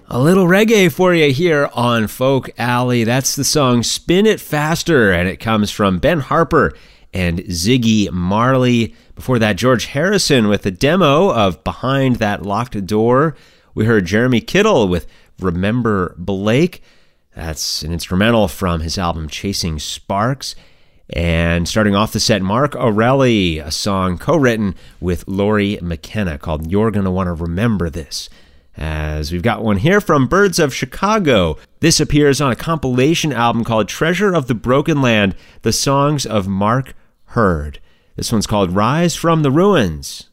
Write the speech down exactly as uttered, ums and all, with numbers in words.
A little reggae for you here on Folk Alley. That's the song Spin It Faster, and it comes from Ben Harper and Ziggy Marley. Before that, George Harrison with a demo of Behind That Locked Door. We heard Jeremy Kittle with Remember Blake. That's an instrumental from his album Chasing Sparks. And starting off the set, Mark O'Reilly, a song co-written with Laurie McKenna called You're Gonna Want to Remember This. As we've got one here from Birds of Chicago. This appears on a compilation album called Treasure of the Broken Land, the songs of Mark Hurd. This one's called Rise from the Ruins.